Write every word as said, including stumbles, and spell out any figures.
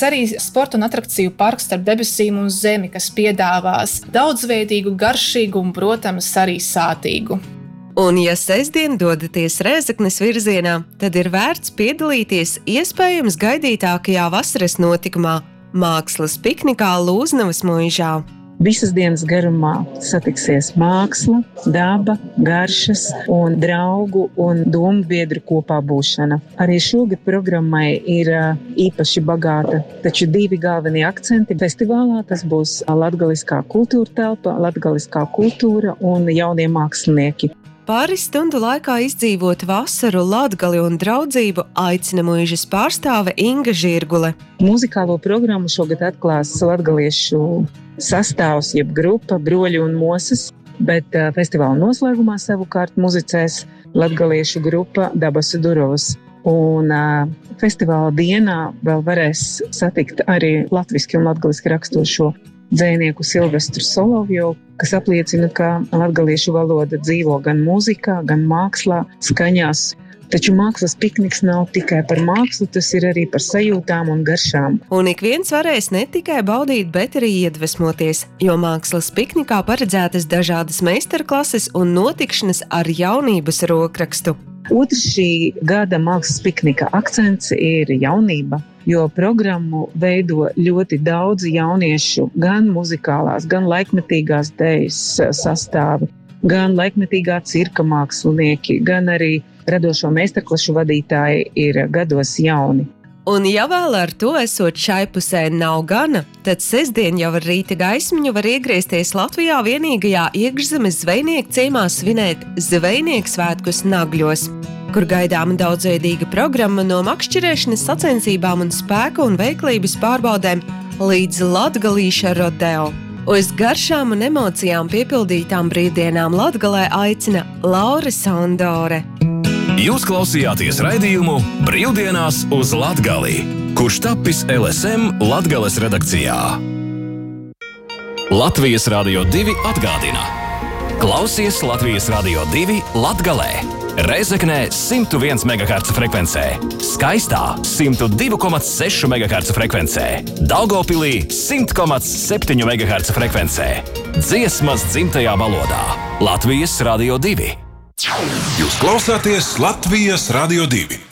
arī sporta un atrakciju parks starp debesīm un zemi, kas piedāvās daudzveidīgu, garšīgu un, protams, arī sātīgu. Un, ja sestdien dodaties Rēzeknes virzienā, tad ir vērts piedalīties iespējams gaidītākajā vasaras notikumā mākslas piknikā Lūznavas muižā. Visas dienas garumā satiksies māksla, daba, garšas un draugu un domu biedru kopā būšana. Arī šogad programmai ir īpaši bagāta, taču divi galvenie akcenti festivālā. Tas būs latgaliskā kultūra telpa, latgaliskā kultūra un jaunie mākslinieki. Pāris stundu laikā izdzīvot vasaru, Latgali un draudzību aicina muižas pārstāve Inga Žirgule. Muzikālo programmu šogad atklās latgaliešu sastāvs, jeb grupa Broļi un Mosas, bet uh, festivāla noslēgumā savukārt muzicēs latgaliešu grupa Dabasu Durovas. Un uh, festivāla dienā vēl varēs satikt arī latviski un latgaliski rakstošo dzejnieku Silvestru Solovjovu, kas apliecina, ka latgaliešu valoda dzīvo gan mūzikā, gan mākslā, skaņās. Taču mākslas pikniks nav tikai par mākslu, tas ir arī par sajūtām un garšām. Un ik viens varēs ne tikai baudīt, bet arī iedvesmoties, jo mākslas piknikā paredzētas dažādas meistarklases un notikšanas ar jaunības rokrakstu. Otrs šī gada mākslas piknika akcents ir jaunība, jo programmu veido ļoti daudz jauniešu, gan muzikālās, gan laikmetīgās dejas sastāvi, gan laikmetīgā cirka mākslinieki, gan arī radošo meistarklašu vadītāji ir gados jauni. Un ja vēl ar to esot šai pusē nav gana, tad sestdien jau ar rīta gaismiņu var iegriezties Latvijā vienīgajā iekšzemes zvejnieku ciemā svinēt zvejnieku svētkus Nagļos, kur gaidāma daudzveidīga programma no makšķerēšanas sacensībām un spēka un veiklības pārbaudēm līdz latgalīša rodeo. Uz garšām un emocijām piepildītām brīvdienām Latgalē aicina Laura Sondore. Jūs klausījāties raidījumu Brīvdienās uz Latgali, kurš tapis L S M Latgales redakcijā. Latvijas Radio divi atgādina. Klausies Latvijas Radio divi Latgalē. Rēzeknē simt viens megaherca frekvencē, Skaistā simt divi komats seši megaherca frekvencē, Daugavpilī simt komats septiņi megaherca frekvencē. Dziesmas dzimtajā valodā. Latvijas Radio divi. Jūs klausāties Latvijas Radio divi.